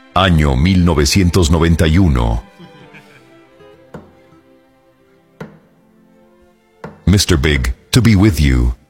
Año 1991. Mr. Big, to be with you.